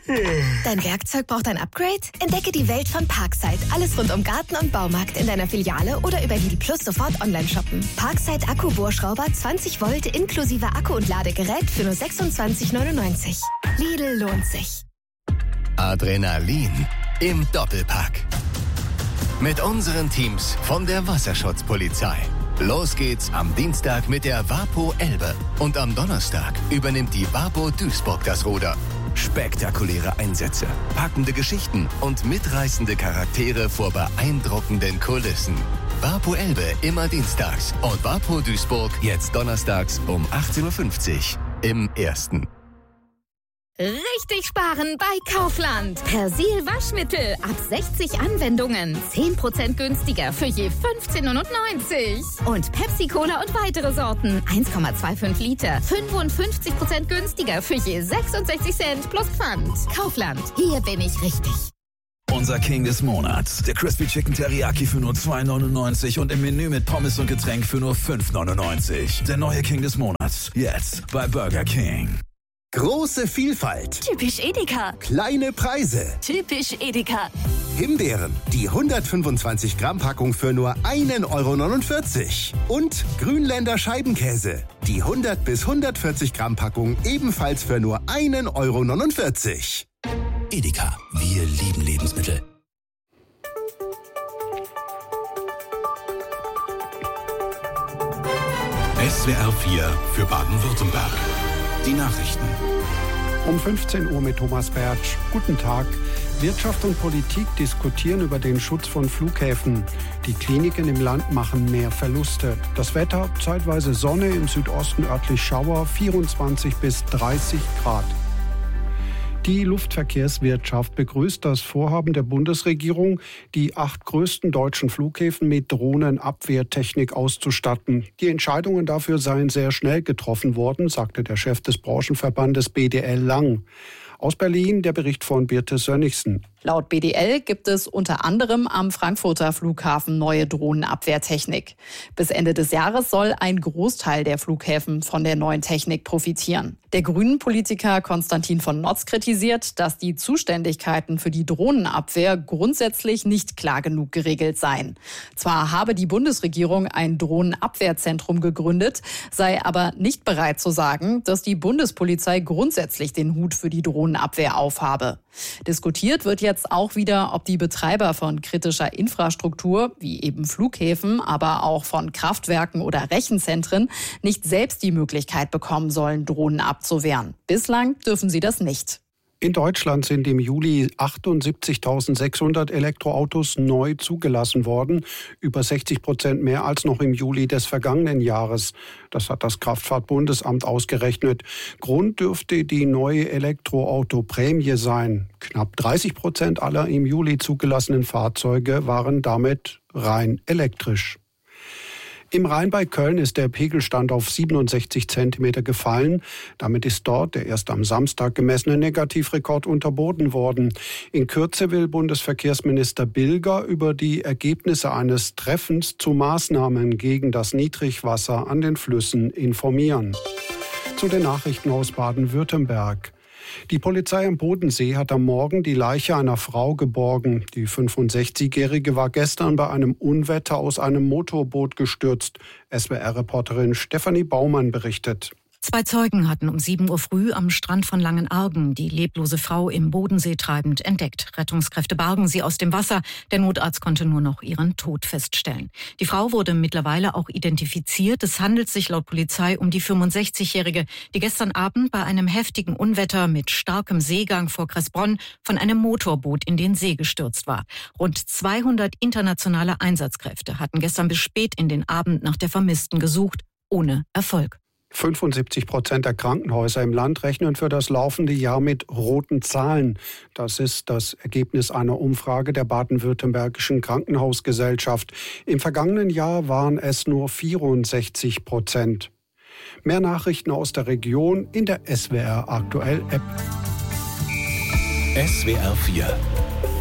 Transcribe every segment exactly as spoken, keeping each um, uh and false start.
Dein Werkzeug braucht ein Upgrade? Entdecke die Welt von Parkside. Alles rund um Garten und Baumarkt in deiner Filiale oder über Lidl Plus sofort online shoppen. Parkside Akku-Bohrschrauber zwanzig Volt inklusive Akku und Ladegerät für nur sechsundzwanzig neunundneunzig. Lidl lohnt sich. Adrenalin im Doppelpack. Mit unseren Teams von der Wasserschutzpolizei. Los geht's am Dienstag mit der Wapo Elbe. Und am Donnerstag übernimmt die Wapo Duisburg das Ruder. Spektakuläre Einsätze, packende Geschichten und mitreißende Charaktere vor beeindruckenden Kulissen. Wapo Elbe immer dienstags und Wapo Duisburg jetzt donnerstags um achtzehn Uhr fünfzig im Ersten. Richtig sparen bei Kaufland. Persil Waschmittel ab sechzig Anwendungen. zehn Prozent günstiger für je fünfzehn neunundneunzig. Und Pepsi-Cola und weitere Sorten. eins Komma fünfundzwanzig Liter. fünfundfünfzig Prozent günstiger für je sechsundsechzig Cent plus Pfand. Kaufland. Hier bin ich richtig. Unser King des Monats. Der Crispy Chicken Teriyaki für nur zwei neunundneunzig und im Menü mit Pommes und Getränk für nur fünf neunundneunzig. Der neue King des Monats. Jetzt bei Burger King. Große Vielfalt. Typisch Edeka. Kleine Preise. Typisch Edeka. Himbeeren, die hundertfünfundzwanzig Gramm Packung für nur ein Euro neunundvierzig. Und Grünländer Scheibenkäse, die hundert bis hundertvierzig Gramm Packung ebenfalls für nur ein Euro neunundvierzig. Edeka, wir lieben Lebensmittel. S W R vier für Baden-Württemberg. Die Nachrichten. Um fünfzehn Uhr mit Thomas Bertsch. Guten Tag. Wirtschaft und Politik diskutieren über den Schutz von Flughäfen. Die Kliniken im Land machen mehr Verluste. Das Wetter, zeitweise Sonne, im Südosten örtlich Schauer, vierundzwanzig bis dreißig Grad. Die Luftverkehrswirtschaft begrüßt das Vorhaben der Bundesregierung, die acht größten deutschen Flughäfen mit Drohnenabwehrtechnik auszustatten. Die Entscheidungen dafür seien sehr schnell getroffen worden, sagte der Chef des Branchenverbandes B D L Lang. Aus Berlin der Bericht von Birte Sönnigsen. Laut B D L gibt es unter anderem am Frankfurter Flughafen neue Drohnenabwehrtechnik. Bis Ende des Jahres soll ein Großteil der Flughäfen von der neuen Technik profitieren. Der Grünen-Politiker Konstantin von Notz kritisiert, dass die Zuständigkeiten für die Drohnenabwehr grundsätzlich nicht klar genug geregelt seien. Zwar habe die Bundesregierung ein Drohnenabwehrzentrum gegründet, sei aber nicht bereit zu sagen, dass die Bundespolizei grundsätzlich den Hut für die Drohnenabwehr aufhabe. Diskutiert wird jetzt auch wieder, ob die Betreiber von kritischer Infrastruktur, wie eben Flughäfen, aber auch von Kraftwerken oder Rechenzentren, nicht selbst die Möglichkeit bekommen sollen, Drohnen abzuwehren. Bislang dürfen sie das nicht. In Deutschland sind im Juli achtundsiebzigtausendsechshundert Elektroautos neu zugelassen worden, über sechzig Prozent mehr als noch im Juli des vergangenen Jahres. Das hat das Kraftfahrtbundesamt ausgerechnet. Grund dürfte die neue Elektroautoprämie sein. Knapp dreißig Prozent aller im Juli zugelassenen Fahrzeuge waren damit rein elektrisch. Im Rhein bei Köln ist der Pegelstand auf siebenundsechzig Zentimeter gefallen. Damit ist dort der erst am Samstag gemessene Negativrekord unterboten worden. In Kürze will Bundesverkehrsminister Bilger über die Ergebnisse eines Treffens zu Maßnahmen gegen das Niedrigwasser an den Flüssen informieren. Zu den Nachrichten aus Baden-Württemberg. Die Polizei am Bodensee hat am Morgen die Leiche einer Frau geborgen. Die fünfundsechzigjährige war gestern bei einem Unwetter aus einem Motorboot gestürzt. S W R-Reporterin Stefanie Baumann berichtet. Zwei Zeugen hatten um sieben Uhr früh am Strand von Langenargen die leblose Frau im Bodensee treibend entdeckt. Rettungskräfte bargen sie aus dem Wasser. Der Notarzt konnte nur noch ihren Tod feststellen. Die Frau wurde mittlerweile auch identifiziert. Es handelt sich laut Polizei um die fünfundsechzigjährige, die gestern Abend bei einem heftigen Unwetter mit starkem Seegang vor Kressbronn von einem Motorboot in den See gestürzt war. Rund zweihundert internationale Einsatzkräfte hatten gestern bis spät in den Abend nach der Vermissten gesucht, ohne Erfolg. fünfundsiebzig Prozent der Krankenhäuser im Land rechnen für das laufende Jahr mit roten Zahlen. Das ist das Ergebnis einer Umfrage der Baden-Württembergischen Krankenhausgesellschaft. Im vergangenen Jahr waren es nur vierundsechzig Prozent. Mehr Nachrichten aus der Region in der S W R Aktuell App. S W R vier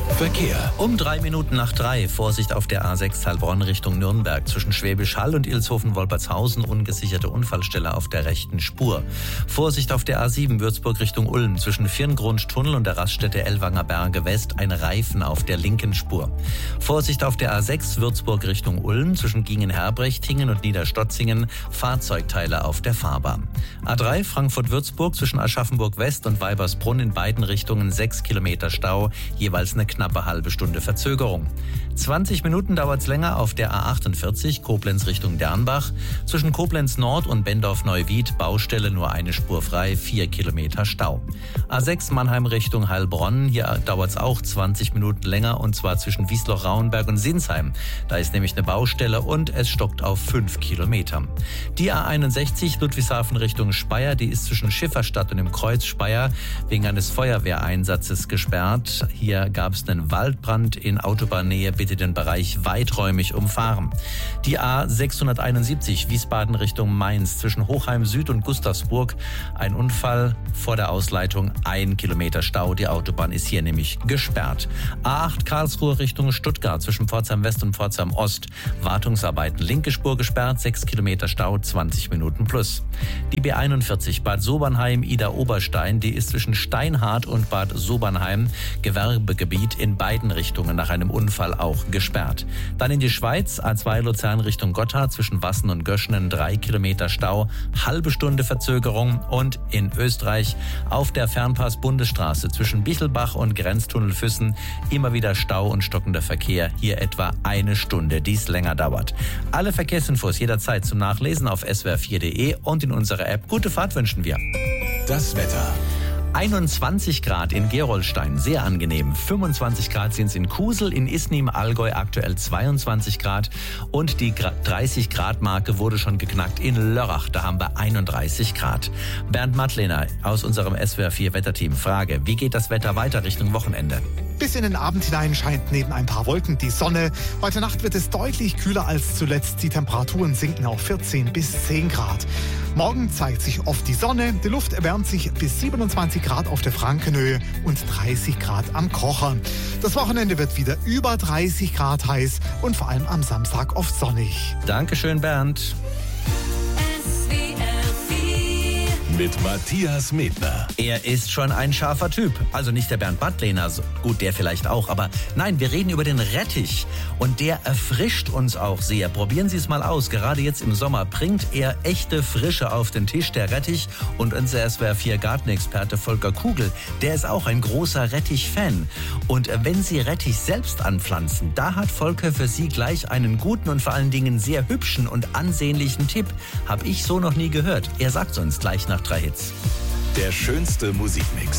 Verkehr. Um drei Minuten nach drei. Vorsicht auf der A sechs Heilbronn Richtung Nürnberg. Zwischen Schwäbisch Hall und Ilshofen-Wolpertshausen ungesicherte Unfallstelle auf der rechten Spur. Vorsicht auf der A sieben Würzburg Richtung Ulm. Zwischen Virngrund-Tunnel und der Raststätte Ellwanger Berge West ein Reifen auf der linken Spur. Vorsicht auf der A sechs Würzburg Richtung Ulm. Zwischen Gingen-Herbrechtingen und Niederstotzingen Fahrzeugteile auf der Fahrbahn. A drei Frankfurt-Würzburg zwischen Aschaffenburg West und Weibersbrunn in beiden Richtungen sechs Kilometer Stau, jeweils eine knappe halbe Stunde Verzögerung. zwanzig Minuten dauert es länger auf der A achtundvierzig Koblenz Richtung Dernbach. Zwischen Koblenz Nord und Bendorf-Neuwied Baustelle nur eine Spur frei, vier Kilometer Stau. A sechs Mannheim Richtung Heilbronn, hier dauert es auch zwanzig Minuten länger und zwar zwischen Wiesloch-Rauenberg und Sinsheim. Da ist nämlich eine Baustelle und es stockt auf fünf Kilometer. Die A einundsechzig Ludwigshafen Richtung Speyer, die ist zwischen Schifferstadt und dem Kreuz Speyer wegen eines Feuerwehreinsatzes gesperrt. Hier gab es einen Waldbrand in Autobahnnähe, bitte den Bereich weiträumig umfahren. Die A sechshunderteinundsiebzig Wiesbaden Richtung Mainz zwischen Hochheim Süd und Gustavsburg. Ein Unfall vor der Ausleitung, ein Kilometer Stau. Die Autobahn ist hier nämlich gesperrt. A acht Karlsruhe Richtung Stuttgart zwischen Pforzheim West und Pforzheim Ost. Wartungsarbeiten, linke Spur gesperrt, sechs Kilometer Stau, zwanzig Minuten plus. Die B einundvierzig Bad Sobernheim Ida Oberstein, die ist zwischen Steinhardt und Bad Sobernheim Gewerbegebiet in beiden Richtungen nach einem Unfall auch gesperrt. Dann in die Schweiz, A zwei Luzern Richtung Gotthard zwischen Wassen und Göschenen drei Kilometer Stau, halbe Stunde Verzögerung und in Österreich auf der Fernpass-Bundesstraße zwischen Bichelbach und Grenztunnel Füssen immer wieder Stau und stockender Verkehr, hier etwa eine Stunde, dies länger dauert. Alle Verkehrsinfos jederzeit zum Nachlesen auf s w r vier punkt d e und in unserer App. Gute Fahrt wünschen wir. Das Wetter. einundzwanzig Grad in Gerolstein, sehr angenehm. fünfundzwanzig Grad sind es in Kusel, in Isny im Allgäu aktuell zweiundzwanzig Grad und die dreißig Grad Marke wurde schon geknackt in Lörrach, da haben wir einunddreißig Grad. Bernd Mattlehner aus unserem S W R vier Wetterteam. Frage, wie geht das Wetter weiter Richtung Wochenende? Bis in den Abend hinein scheint neben ein paar Wolken die Sonne. Heute Nacht wird es deutlich kühler als zuletzt. Die Temperaturen sinken auf vierzehn bis zehn Grad. Morgen zeigt sich oft die Sonne. Die Luft erwärmt sich bis siebenundzwanzig Grad auf der Frankenhöhe und dreißig Grad am Kocher. Das Wochenende wird wieder über dreißig Grad heiß und vor allem am Samstag oft sonnig. Dankeschön, Bernd. Mit Matthias Medner. Er ist schon ein scharfer Typ. Also nicht der Bernd Mattlehner, gut, der vielleicht auch. Aber nein, wir reden über den Rettich. Und der erfrischt uns auch sehr. Probieren Sie es mal aus. Gerade jetzt im Sommer bringt er echte Frische auf den Tisch, der Rettich. Und unser S W R vier Gartenexperte Volker Kugel, der ist auch ein großer Rettich-Fan. Und wenn Sie Rettich selbst anpflanzen, da hat Volker für Sie gleich einen guten und vor allen Dingen sehr hübschen und ansehnlichen Tipp. Hab ich so noch nie gehört. Er sagt uns gleich nach drei Hits. Der schönste Musikmix.